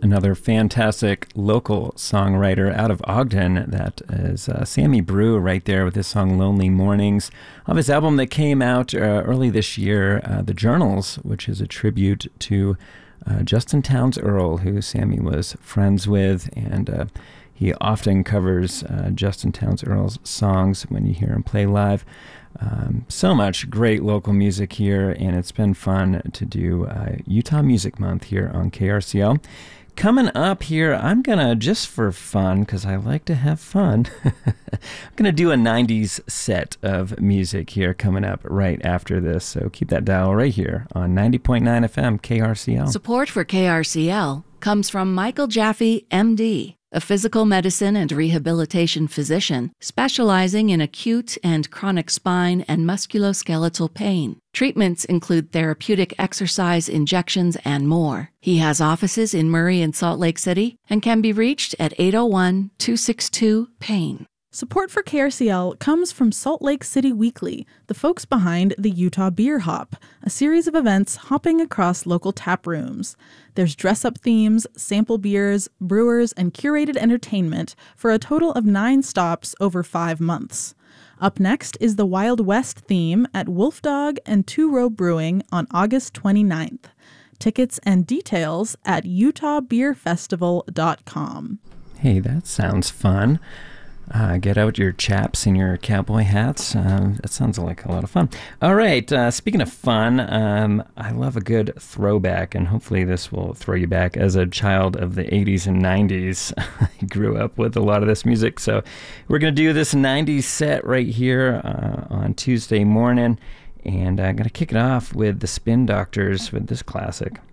Another fantastic local songwriter out of Ogden. That is Sammy Brew right there with his song Lonely Mornings. Of his album that came out early this year, The Journals, which is a tribute to Justin Townes Earle, who Sammy was friends with. And he often covers Justin Townes Earle's songs when you hear him play live. So much great local music here, and it's been fun to do Utah Music Month here on KRCL. Coming up here, I'm going to, just for fun, because I like to have fun, I'm going to do a 90s set of music here coming up right after this. So keep that dial right here on 90.9 FM KRCL. Support for KRCL comes from Michael Jaffe, MD, a physical medicine and rehabilitation physician specializing in acute and chronic spine and musculoskeletal pain. Treatments include therapeutic exercise, injections, and more. He has offices in Murray and Salt Lake City and can be reached at 801-262-PAIN. Support for KRCL comes from Salt Lake City Weekly, the folks behind the Utah Beer Hop, a series of events hopping across local tap rooms. There's dress-up themes, sample beers, brewers, and curated entertainment for a total of 9 stops over 5 months. Up next is the Wild West theme at Wolf Dog and Two Row Brewing on August 29th. Tickets and details at utahbeerfestival.com. Hey, that sounds fun. Get out your chaps and your cowboy hats. That sounds like a lot of fun. All right, speaking of fun, I love a good throwback, and hopefully this will throw you back. As a child of the 80s and 90s, I grew up with a lot of this music, so we're going to do this 90s set right here on Tuesday morning, and I'm going to kick it off with the Spin Doctors with this classic.